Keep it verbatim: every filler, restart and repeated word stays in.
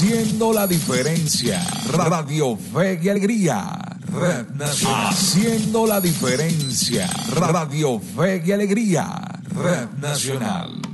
Haciendo la diferencia. Radio Fe y Alegría. Red Nacional. Haciendo la diferencia. Radio Fe y Alegría. Red Nacional.